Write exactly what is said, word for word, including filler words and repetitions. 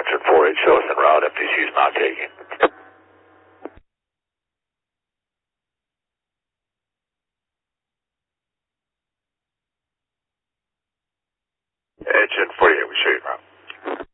Engine four eight, show us en route, F T C is not taking. Engine forty-eight, we show you en route.